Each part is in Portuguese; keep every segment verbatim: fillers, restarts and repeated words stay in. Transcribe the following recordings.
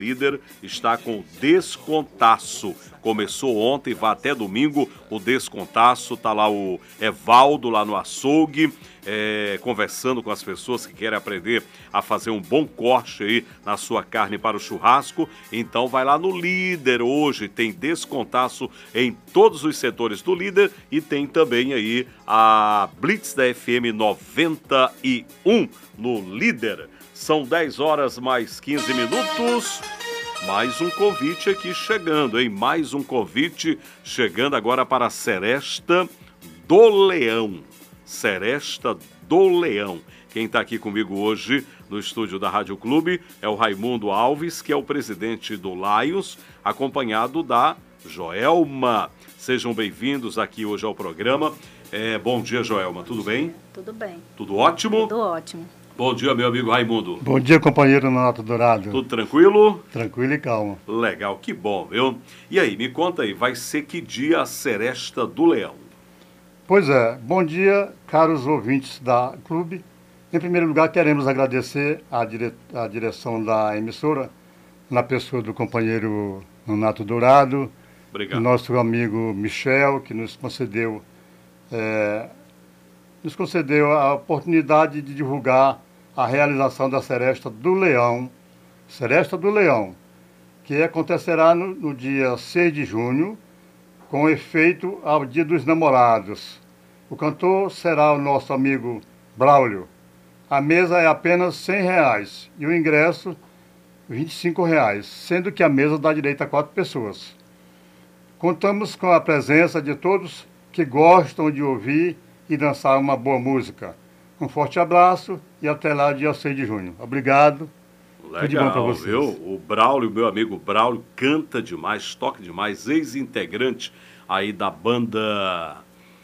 Líder está com descontaço. Começou ontem, vai até domingo o descontaço. Tá lá o Evaldo lá no açougue, é, conversando com as pessoas que querem aprender a fazer um bom corte aí na sua carne para o churrasco. Então vai lá no Líder hoje, tem descontaço em todos os setores do Líder e tem também aí a Blitz da F M noventa e um no Líder. São dez horas mais quinze minutos. Mais um convite aqui chegando, hein? Mais um convite chegando agora para a Seresta do Leão. Seresta do Leão. Quem está aqui comigo hoje no estúdio da Rádio Clube é o Raimundo Alves, que é o presidente do Lions, acompanhado da Joelma. Sejam bem-vindos aqui hoje ao programa. É, bom dia, Joelma. Tudo bem? Tudo bem. Tudo ótimo? Tudo ótimo. Bom dia, meu amigo Raimundo. Bom dia, companheiro Nonato Dourado. Tudo tranquilo? Tranquilo e calmo. Legal, que bom, viu? E aí, me conta aí, vai ser que dia a Seresta do Leão? Pois é, bom dia, caros ouvintes da Clube. Em primeiro lugar, queremos agradecer à dire... à direção da emissora, na pessoa do companheiro Nonato Dourado, Obrigado. Nosso amigo Michel, que nos concedeu, é... nos concedeu a oportunidade de divulgar a realização da Seresta do Leão, Seresta do Leão, que acontecerá no, no dia seis de junho, com efeito ao Dia dos Namorados. O cantor será o nosso amigo Braulio. A mesa é apenas cem reais e o ingresso vinte e cinco reais, sendo que a mesa dá direito a quatro pessoas. Contamos com a presença de todos que gostam de ouvir e dançar uma boa música. Um forte abraço e até lá, dia seis de junho. Obrigado. Legal, tudo de bom pra vocês. Viu? O Braulio, meu amigo Braulio, canta demais, toca demais, ex-integrante aí da banda...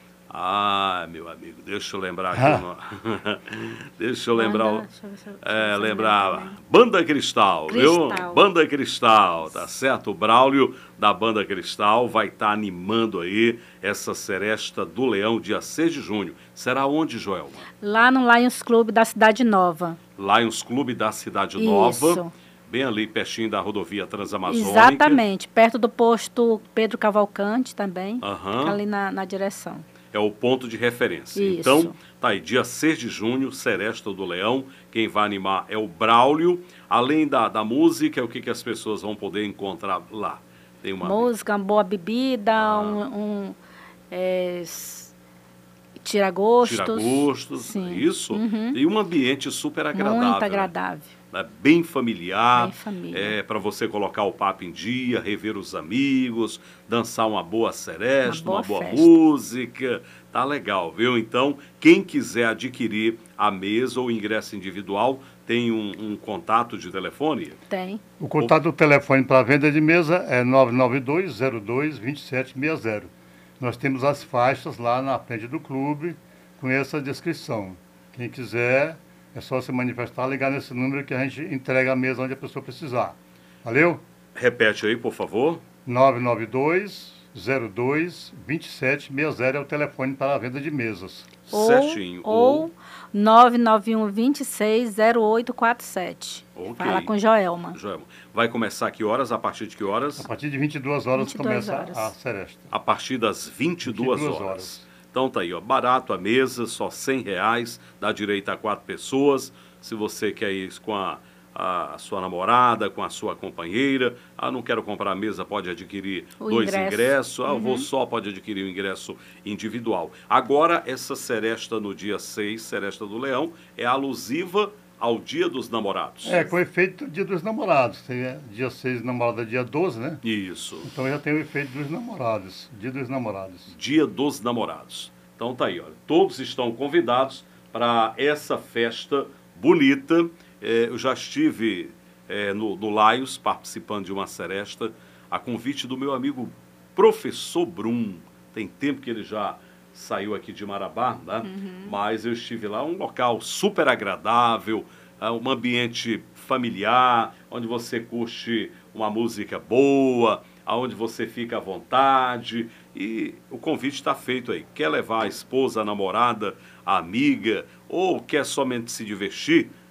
Ah, meu amigo, deixa eu lembrar aqui. Ah. deixa eu lembrar. Banda, deixa eu ver se eu- é, se eu lembrar. lembro também. Banda Cristal, viu? Cristal. Banda Cristal, tá certo? O Braulio da Banda Cristal vai estar animando aí essa Seresta do Leão, dia seis de junho. Será onde, Joelma? Lá no Lions Club da Cidade Nova. Lions Clube da Cidade Isso. Nova. Bem ali, pertinho da rodovia Transamazônica. Exatamente, perto do posto Pedro Cavalcante também, Aham. fica ali na, na direção. É o ponto de referência. Isso. Então, tá aí, dia seis de junho, Seresta do Leão. Quem vai animar é o Braulio. Além da, da música, o que, que as pessoas vão poder encontrar lá? Tem uma... Música, uma boa bebida, Ah. um, um é, s- tira-gostos. Tira-gostos, Sim. isso. Uhum. E um ambiente super agradável. Muito né? agradável. É bem familiar, Bem família. é para você colocar o papo em dia, rever os amigos, dançar uma boa seresta, uma Uma boa, boa festa. música, tá legal, viu? Então, quem quiser adquirir a mesa ou ingresso individual, tem um, um contato de telefone? Tem. O contato do telefone para venda de mesa é nove nove dois, zero dois, dois sete seis zero. Nós temos as faixas lá na frente do clube com essa descrição. Quem quiser, é só se manifestar, ligar nesse número que a gente entrega a mesa onde a pessoa precisar. Valeu? Repete aí, por favor. nove nove dois, zero dois, dois sete seis zero é o telefone para a venda de mesas. Ou, Certinho. ou nove nove um, dois seis, zero oito quatro sete. Ok. Fala com Joelma. Joelma, vai começar que horas? A partir de que horas? A partir de vinte e duas horas vinte e duas começa horas. a seresta. A partir das vinte e duas vinte e duas horas. horas. Então tá aí, ó, barato a mesa, só cem reais, dá direito a quatro pessoas. Se você quer ir com a, a sua namorada, com a sua companheira, ah, não quero comprar a mesa, pode adquirir O dois ingresso. ingressos, ah, eu vou Uhum. só, pode adquirir o ingresso individual. Agora, essa seresta no dia seis, Seresta do Leão, é alusiva ao Dia dos Namorados. É, com o efeito do Dia dos Namorados. Tem, é, dia seis, namorada, dia doze, né? Isso. Então já tem o efeito dos namorados, Dia dos Namorados. Dia dos Namorados. Então tá aí, olha, todos estão convidados para essa festa bonita. É, eu já estive é, no, no Lions participando de uma seresta a convite do meu amigo Professor Brum. Tem tempo que ele já saiu aqui de Marabá, né? Uhum. Mas eu estive lá, um local super agradável, é, um ambiente familiar, onde você curte uma música boa, aonde você fica à vontade, e o convite está feito aí. Quer levar a esposa, a namorada, a amiga, ou quer somente se divertir?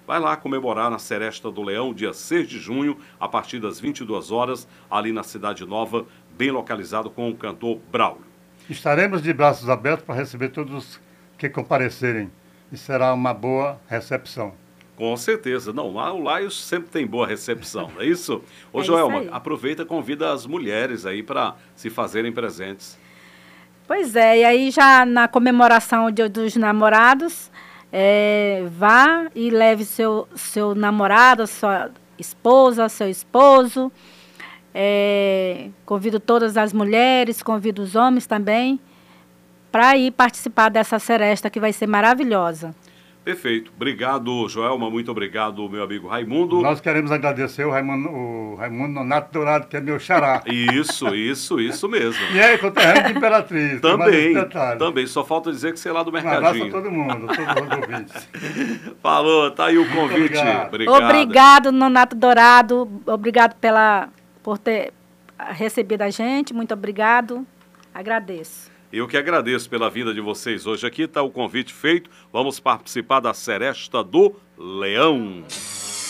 vai lá comemorar na Seresta do Leão, dia seis de junho, a partir das vinte e duas horas, ali na Cidade Nova, bem localizado com o cantor Braulio. Estaremos de braços abertos para receber todos que comparecerem e será uma boa recepção. Com certeza. Não, lá o Laios sempre tem boa recepção, não é isso? Ô, É Joelma, isso aí. aproveita e convida as mulheres aí para se fazerem presentes. Pois é, e aí já na comemoração Dia dos Namorados, é, vá e leve seu, seu namorado, sua esposa, seu esposo. É, convido todas as mulheres, convido os homens também, para ir participar dessa seresta que vai ser maravilhosa. Perfeito. Obrigado, Joelma. Muito obrigado, meu amigo Raimundo. Nós queremos agradecer o Raimundo, o Raimundo Nonato Dourado, que é meu xará. Isso, isso, isso mesmo. E aí, conterrâneo de Imperatriz. tem mais esse Também, detalhe. também. Só falta dizer que você é lá do Um abraço a Mercadinho. todo mundo, a todos os ouvintes. Falou, tá aí o convite. obrigado. Obrigado. Obrigado, Nonato Dourado. Obrigado pela, por ter recebido a gente. Muito obrigado. Agradeço. Eu que agradeço pela vinda de vocês hoje aqui. Está o convite feito. Vamos participar da Seresta do Leão.